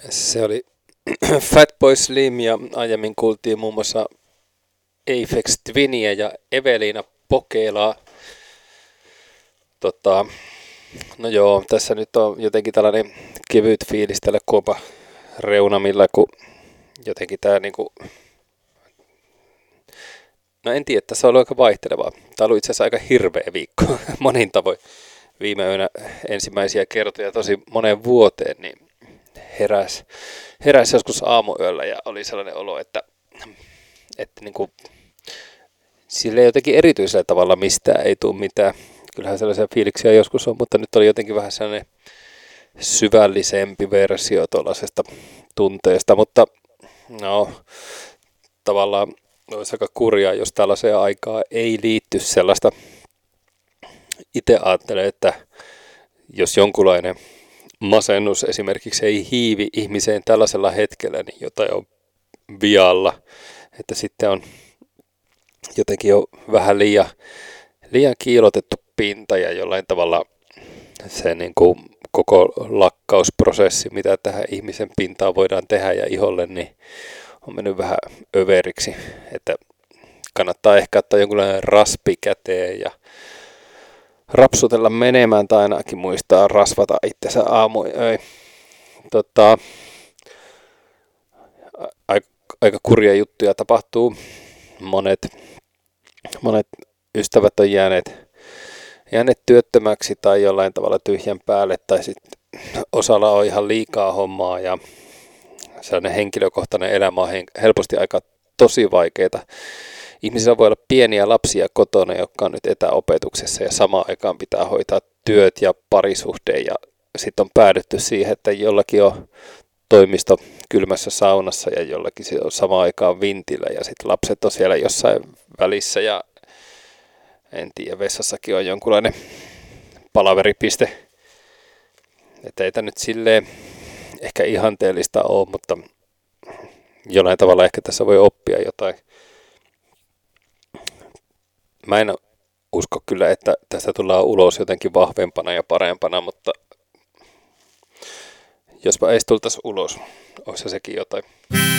Se oli Fatboy Slim ja aiemmin kuultiin muun muassa Aphex Twinia ja Evelina Pokelaa. No joo, tässä nyt on jotenkin tällainen kevyt fiilis tällä kuopa reunamilla, kun jotenkin tää niinku... No en tiedä, tässä on ollut aika vaihtelevaa. Tää on ollut itse asiassa aika hirveä viikko monin tavoin. Viime yönä ensimmäisiä kertoja tosi moneen vuoteen, niin heräsi joskus aamuyöllä ja oli sellainen olo, että niinku, sille ei jotenkin erityisellä tavalla mistään ei tule mitään. Kyllähän sellaisia fiiliksiä joskus on, mutta nyt oli jotenkin vähän sellainen syvällisempi versio tuollaisesta tunteesta, mutta no tavallaan olisi aika kurjaa, jos tällaiseen aikaan ei liitty sellaista. Itse ajattelen, että jos jonkunlainen masennus esimerkiksi ei hiivi ihmiseen tällaisella hetkellä, niin jotain on vialla, että sitten on jotenkin jo vähän liian kiilotettu pinta ja jollain tavalla se niin kuin koko lakkausprosessi, mitä tähän ihmisen pintaan voidaan tehdä ja iholle, niin on mennyt vähän överiksi, että kannattaa ehkä ottaa jonkunlainen raspi käteen ja rapsutella menemään tai ainakin muistaa rasvata itsensä aamuyöin. Aika kurja juttuja tapahtuu. Monet ystävät on jääneet työttömäksi tai jollain tavalla tyhjän päälle tai sitten osalla on ihan liikaa hommaa ja sellainen henkilökohtainen elämä on helposti aika tosi vaikeaa. Ihmisillä voi olla pieniä lapsia kotona, jotka on nyt etäopetuksessa ja samaan aikaan pitää hoitaa työt ja parisuhde ja sitten on päädytty siihen, että jollakin on toimisto kylmässä saunassa ja jollakin se on samaan aikaan vintillä ja sitten lapset on siellä jossain välissä ja en tiedä, vessassakin on jonkunlainen palaveripiste. Että ei tämä nyt silleen ehkä ihanteellista ole, mutta jollain tavalla ehkä tässä voi oppia jotain. Mä en usko kyllä, että tästä tullaan ulos jotenkin vahvempana ja parempana, mutta jospa ei tultaisi ulos, olisi sekin jotain.